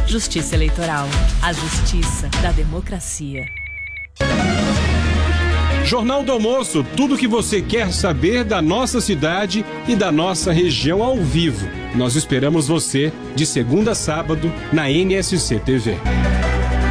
Justiça Eleitoral. A justiça da democracia. Jornal do Almoço, tudo o que você quer saber da nossa cidade e da nossa região ao vivo. Nós esperamos você de segunda a sábado na NSC TV.